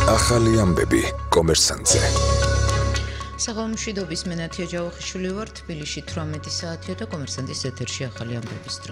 ახალი ამბები კომერსანტზე. საღამომშვიდობის მენათია ჯავახიშვილი ვარ, თბილისში 18 საათია და კომერსანტის ეთერში ახალი ამბების დრო.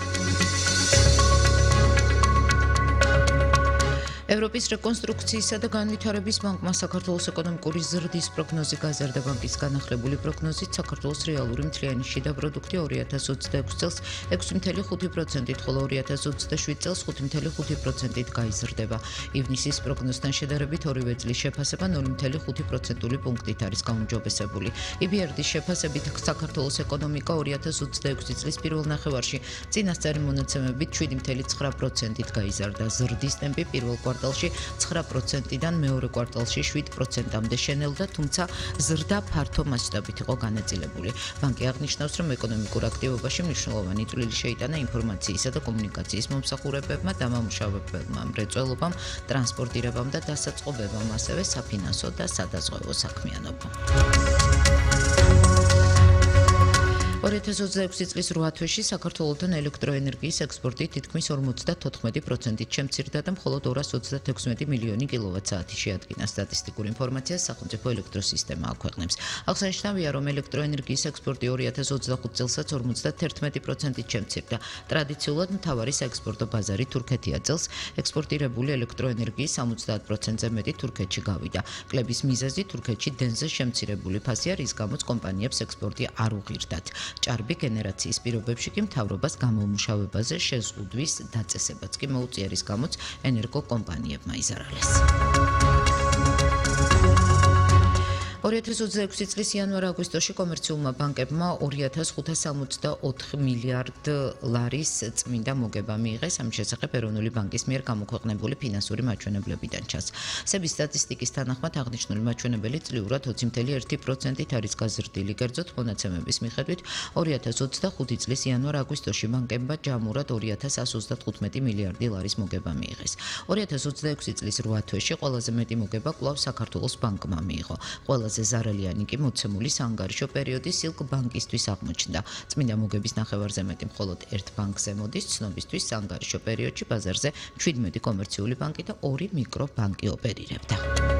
ევროპის რეკონსტრუქციისა და განვითარების ბანკმა საქართველოს ეკონომიკური ზრდის პროგნოზი გაზარდა. ბანკის განახლებული პროგნოზით საქართველოს რეალური მთლიანი შიდა პროდუქტი 2026 წელს 6.5%-ით, ხოლო 2027 წელს 5.5%-ით გაიზრდება. ივნისის პროგნოზთან შედარებით ორივე წლის შეფასება 0.5%-ული პუნქტით არის გაუმჯობესებული. EBRD-ის შეფასებით საქართველოს ეკონომიკა 2026 წლის პირველ ნახევარში წინასწარი მონაცემებით 7.9%-ით გაიზარდა. ზრდის ტემპი პირველ კვარტალში 9%-დან მეორე კვარტალში 7%-მდე შენელდა, თუმცა ზრდა ფართო მასშტაბით იყო განაწილებული. ბანკი აღნიშნავს, რომ ეკონომიკურ აქტივობაში მნიშვნელოვანი წვლილი შეიტანა ინფორმაციისა და კომუნიკაციის მომსახურებებმა, დამამუშავებელმა მრეწველობამ, ტრანსპორტირებამ და დასაწყობებამ, ასევე საფინანსო და სადაზღვევო საქმიანობამ. 2026 წლის 8 თვეში საქართველოსთან ელექტროენერგიის ექსპორტი თითქმის 54%-ით შემცირდა და მხოლოდ 236 მილიონი კილოვატ-საათი შეადგინა. სტატისტიკურ ინფორმაციას სახელმწიფო ელექტროსისტემა აქვეყნებს. აღსანიშნავია, რომ ელექტროენერგიის ექსპორტი 2025 წელსაც 51%-ით შემცირდა. ტრადიციულად მთავარი საექსპორტო ბაზარი თურქეთია. წელს ექსპორტირებული ელექტროენერგიის 70%-ზე მეტი თურქეთში გავიდა. კლების მიზეზი თურქეთში დენზე შემცირებული ფასია, რის გამოც კომპანიებს ექსპორტი არ უღირდათ. ჭარბი გენერაციის პირობებში კი მთავრობას გამომუშავებაზე შეზღუდვის დაწესებაც კი მოუწია, რის გამოც ენერგოკომპანიებმა იზარალეს. 2026 წლის იანვარ-აგვისტოში კომერციულმა ბანკებმა 2564 მილიარდ ლარის წმინდა მოგება მიიღეს. ამის შესახებ ეროვნული ბანკის მიერ გამოქვეყნებული ფინანსური მაჩვენებლებიდან ჩანს. სების სტატისტიკის თანახმად აღნიშნული მაჩვენებელი წლიურად 20.1%-ით არის გაზრდილი. კერძოდ, მონაცემების მიხედვით 2025 წლის იანვარ-აგვისტოში ბანკებმა ჯამურად 2135 მილიარდი ლარის მოგება მიიღეს. 2026 წლის 8 თვეში ყველაზე მეტი მოგება კვლავ საქართველოს ბანკმა მიიღო. ყველაზე ზარალიანი კი მოცემული საანგარიშო პერიოდი სილკ ბანკისთვის აღმოჩნდა. წმინდა მოგების ნახევარზე მეტი მხოლოდ ერთ ბანკზე მოდის. ცნობისთვის საანგარიშო პერიოდში ბაზარზე 17 კომერციული ბანკი და 2 მიკრობანკი ოპერირებდა.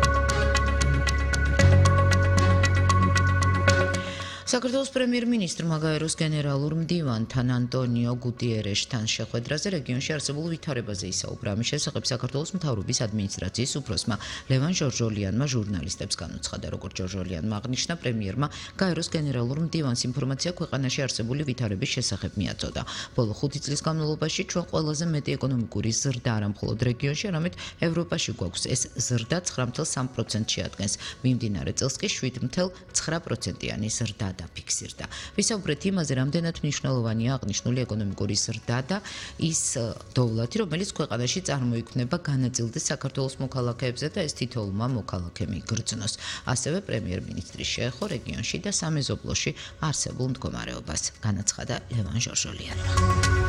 საქართველოს პრემიერ-მინისტრმა გაეროს გენერალურ მდივანთან ანტონიო გუტიერეშთან შეხვედრაზე რეგიონში არსებულ ვითარებაზე ისაუბრა. ამის შესახებ საქართველოს მთავრობის ადმინისტრაციის უფროსმა ლევან ჟორჟოლიანმა ჟურნალისტებს განუცხადა. როგორც ჟორჟოლიანმა აღნიშნა, პრემიერმა გაეროს გენერალურ მდივანს ინფორმაცია ქვეყანაში არსებული ვითარების შესახებ მიაწოდა. ბოლო 5 წლის განმავლობაში ჩვენ ყველაზე მეტი ეკონომიკური ზრდა არა მხოლოდ რეგიონში, არამედ ევროპაში გვაქვს. ეს ზრდა 9.3% შეადგენს. მიმდინარე წელს კი 7.9%-იანი ზრდა დაფიქსირდა. ვისაუბრეთ იმაზე, რამდენად მნიშვნელოვანია აღნიშნული ეკონომიკური ზრდა და ის დოვლათი, რომელიც ქვეყანაში წარმოიქმნება, განაწილდეს საქართველოს მოქალაქეებზე და ეს თითოეულმა მოქალაქემ იგრძნოს. ასევე პრემიერ-მინისტრი შეეხო რეგიონში და სამეზობლოში არსებულ მდგომარეობას, განაცხადა ლევან ჟორჟოლიანმა.